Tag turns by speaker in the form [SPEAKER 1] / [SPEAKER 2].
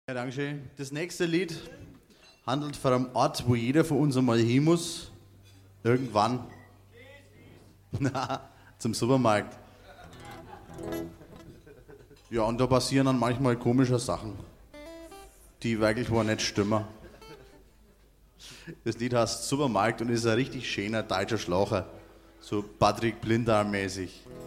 [SPEAKER 1] Ja, Dankeschön. Das nächste Lied handelt von einem Ort, wo jeder von uns einmal hin muss. Irgendwann. Na, zum Supermarkt. Ja, und da passieren dann manchmal komische Sachen, die wirklich wohl nicht stimmen. Das Lied heißt Supermarkt und ist ein richtig schöner deutscher Schlager. So Patrick Blindahl mäßig.